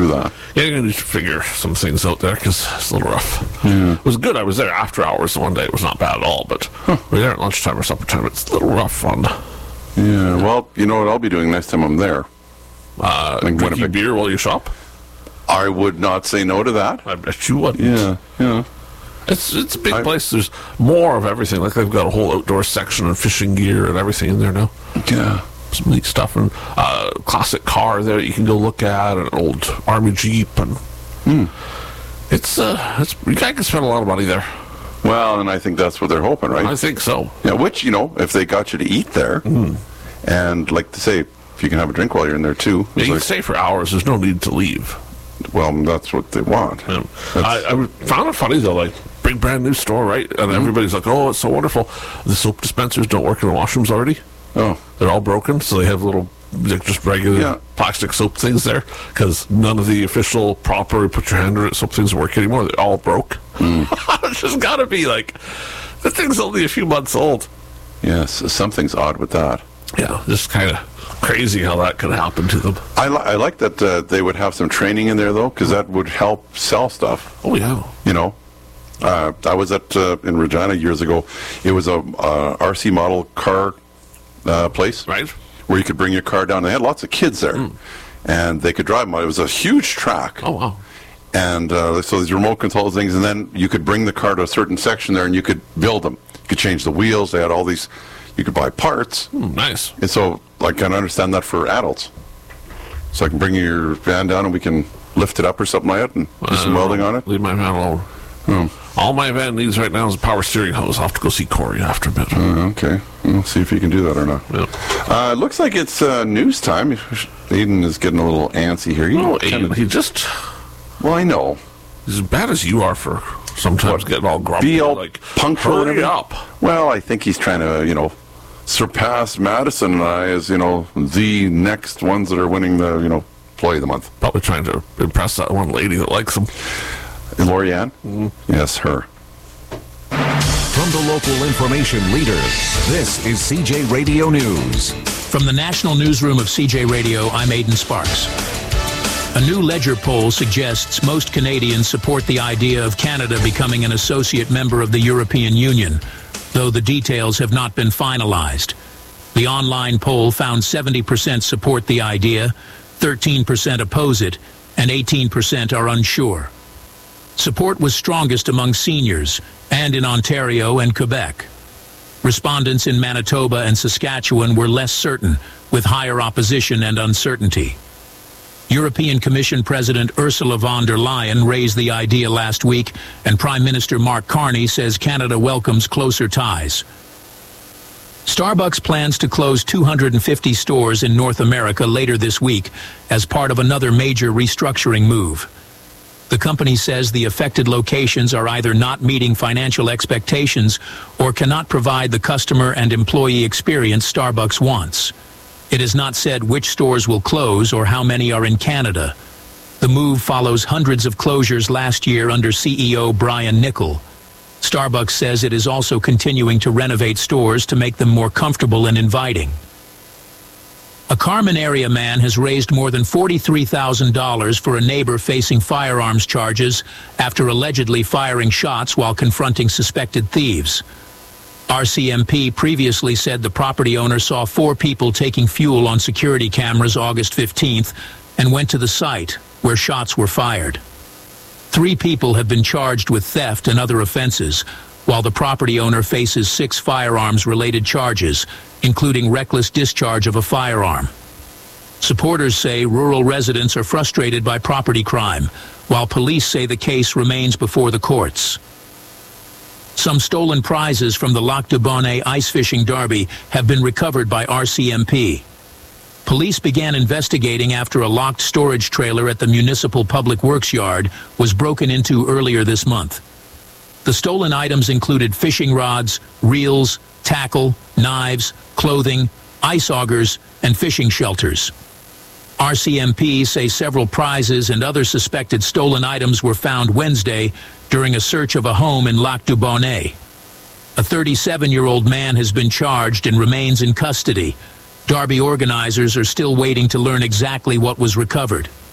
through that. Yeah, you're going to need to figure some things out there because it's a little rough. Yeah. It was good. I was there after hours one day. It was not bad at all, but we were there at lunchtime or supper time. It's a little rough on... Yeah, well, you know what I'll be doing next time I'm there? Drinking beer while you shop? I would not say no to that. I bet you wouldn't. Yeah. It's a big place. There's more of everything. Like they've got a whole outdoor section and fishing gear and everything in there now. Yeah. Some neat stuff. And classic car there that you can go look at, an old Army Jeep. And it's you guys can spend a lot of money there. Well, and I think that's what they're hoping, right? I think so. Yeah, which, you know, if they got you to eat there, and like to say, if you can have a drink while you're in there too. Yeah, you can stay for hours. There's no need to leave. Well, that's what they want. Yeah. I found it funny, though, like, big brand new store, right? And everybody's like, oh, it's so wonderful. The soap dispensers don't work in the washrooms already. Oh. They're all broken, so they have little, like, just regular plastic soap things there, because none of the official proper put your hand in it soap things work anymore. They all broke. It's just got to be like, the thing's only a few months old. Yes, something's odd with that. Yeah, just kind of crazy how that could happen to them. I like that they would have some training in there, though, because that would help sell stuff. Oh, yeah. You know, I was at in Regina years ago. It was a RC model car place, right, where you could bring your car down. They had lots of kids there, and they could drive them. It was a huge track. Oh, wow. And so these remote control things, and then you could bring the car to a certain section there, and you could build them. You could change the wheels. They had all these. You could buy parts. Nice. And so I can understand that for adults. So I can bring your van down and we can lift it up or something like that and do some welding on it. Leave my van alone. All my van needs right now is a power steering hose. I'll have to go see Corey after a bit. Okay. We'll see if you can do that or not. Yeah. It looks like it's news time. Aiden is getting a little antsy here. Aiden, he just... Well, I know. He's as bad as you are for sometimes getting all grumpy. Be all like, punctual. Hurry up. Well, I think he's trying to, surpass Madison and I as, the next ones that are winning the, Employee of the Month. Probably trying to impress that one lady that likes him. Lorianne? Yes, her. From the local information leader, this is CJ Radio News. From the National Newsroom of CJ Radio, I'm Aidan Sparks. A new Ledger poll suggests most Canadians support the idea of Canada becoming an associate member of the European Union, though the details have not been finalized. The online poll found 70% support the idea, 13% oppose it, and 18% are unsure. Support was strongest among seniors and in Ontario and Quebec. Respondents in Manitoba and Saskatchewan were less certain, with higher opposition and uncertainty. European Commission President Ursula von der Leyen raised the idea last week, and Prime Minister Mark Carney says Canada welcomes closer ties. Starbucks plans to close 250 stores in North America later this week as part of another major restructuring move. The company says the affected locations are either not meeting financial expectations or cannot provide the customer and employee experience Starbucks wants. It has not said which stores will close or how many are in Canada. The move follows hundreds of closures last year under CEO Brian Niccol. Starbucks says it is also continuing to renovate stores to make them more comfortable and inviting. A Carmen area man has raised more than $43,000 for a neighbor facing firearms charges after allegedly firing shots while confronting suspected thieves. RCMP previously said the property owner saw 4 people taking fuel on security cameras August 15th and went to the site where shots were fired. 3 people have been charged with theft and other offenses, while the property owner faces 6 firearms-related charges, including reckless discharge of a firearm. Supporters say rural residents are frustrated by property crime, while police say the case remains before the courts. Some stolen prizes from the Lac du Bonnet ice fishing derby have been recovered by RCMP. Police began investigating after a locked storage trailer at the Municipal Public Works Yard was broken into earlier this month. The stolen items included fishing rods, reels, tackle, knives, clothing, ice augers, and fishing shelters. RCMP say several prizes and other suspected stolen items were found Wednesday during a search of a home in Lac du Bonnet. A 37-year-old man has been charged and remains in custody. Derby organizers are still waiting to learn exactly what was recovered.